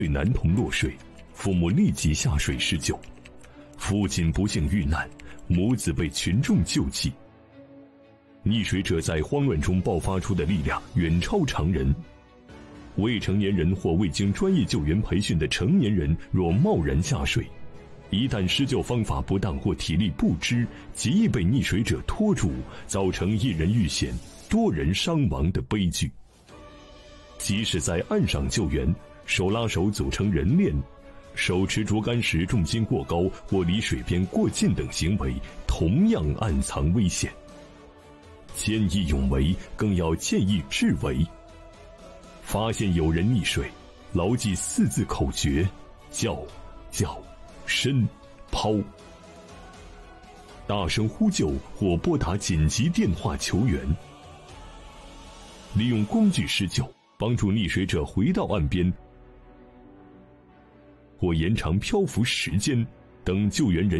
男童落水，父母立即下水施救，父亲不幸遇难，母子被群众救济。溺水者在慌乱中爆发出的力量远超常人。未成年人或未经专业救援培训的成年人若贸然下水，一旦施救方法不当或体力不支，极易被溺水者拖住，造成一人遇险、多人伤亡的悲剧。即使在岸上救援，手拉手组成人链，手持竹竿时重心过高或离水边过近等行为，同样暗藏危险。见义勇为，更要见义智为。发现有人溺水，牢记4字口诀：叫、伸、抛。大声呼救或拨打紧急电话求援。利用工具施救，帮助溺水者回到岸边，或延长漂浮时间，等救援人